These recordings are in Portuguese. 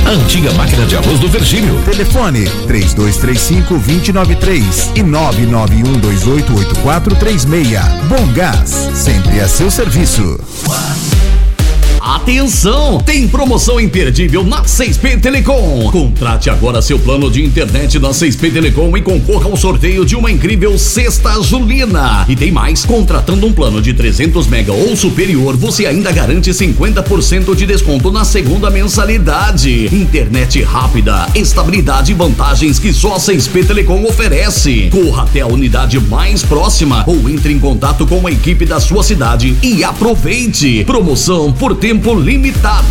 a antiga máquina de arroz do Virgílio. Telefone 3235-2093 e 991288436. Bom Gás, sempre a seu serviço. Atenção! Tem promoção imperdível na 6P Telecom. Contrate agora seu plano de internet na 6P Telecom e concorra ao sorteio de uma incrível cesta julina. E tem mais, contratando um plano de 300 mega ou superior, você ainda garante 50% de desconto na segunda mensalidade. Internet rápida, estabilidade e vantagens que só a 6P Telecom oferece. Corra até a unidade mais próxima ou entre em contato com a equipe da sua cidade e aproveite. Promoção por tempo limitado.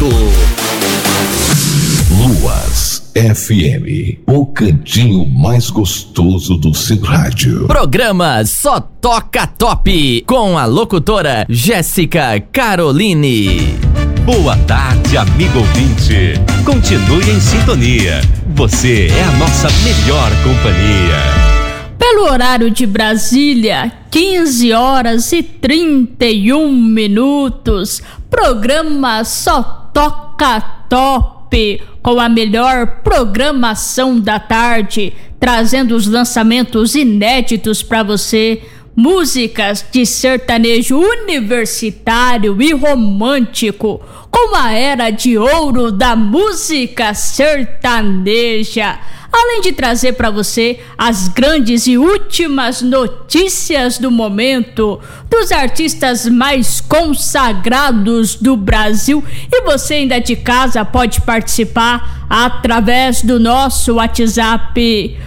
Luas FM, o cantinho mais gostoso do seu rádio. Programa Só Toca Top, com a locutora Jéssica Caroline. Boa tarde, amigo ouvinte. Continue em sintonia. Você é a nossa melhor companhia. Pelo horário de Brasília, 15 horas e 31 minutos. Programa Só Toca Top, com a melhor programação da tarde, trazendo os lançamentos inéditos para você. Músicas de sertanejo universitário e romântico, com a era de ouro da música sertaneja. Além de trazer para você as grandes e últimas notícias do momento, dos artistas mais consagrados do Brasil. E você ainda de casa pode participar através do nosso WhatsApp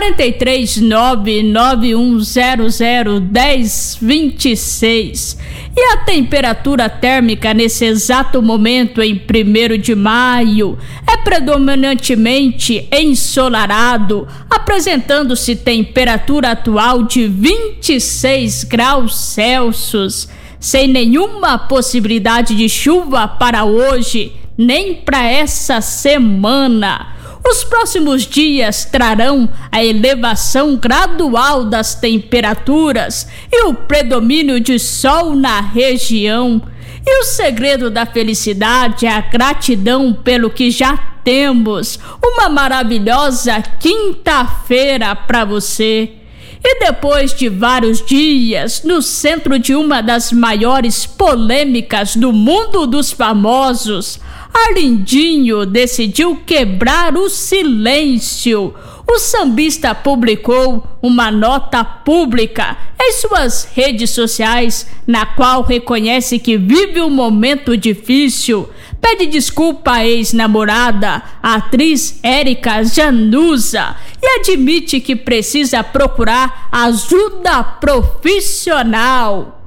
43991001026. E a temperatura térmica nesse exato momento, em 1º de maio, é predominantemente ensolarado, apresentando-se temperatura atual de 26 graus Celsius, sem nenhuma possibilidade de chuva para hoje, nem para essa semana. Os próximos dias trarão a elevação gradual das temperaturas e o predomínio de sol na região. E o segredo da felicidade é a gratidão pelo que já temos. Uma maravilhosa quinta-feira para você. E depois de vários dias no centro de uma das maiores polêmicas do mundo dos famosos, Arlindinho decidiu quebrar o silêncio. O sambista publicou uma nota pública em suas redes sociais, na qual reconhece que vive um momento difícil, pede desculpa à ex-namorada, a atriz Érica Januza, e admite que precisa procurar ajuda profissional.